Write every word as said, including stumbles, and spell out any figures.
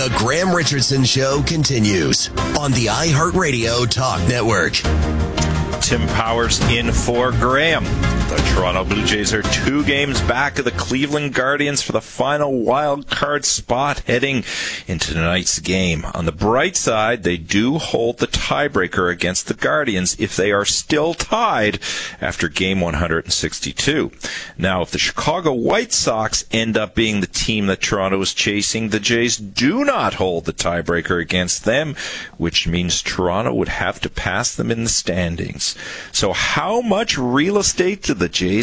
The Graham Richardson Show continues on the iHeartRadio Talk Network. Tim Powers in for Graham. The Toronto Blue Jays are two games back of the Cleveland Guardians for the final wild card spot heading into tonight's game. On the bright side, they do hold the tiebreaker against the Guardians if they are still tied after game one hundred sixty-two. Now, if the Chicago White Sox end up being the team that Toronto is chasing, the Jays do not hold the tiebreaker against them, which means Toronto would have to pass them in the standings. So how much real estate do the Jays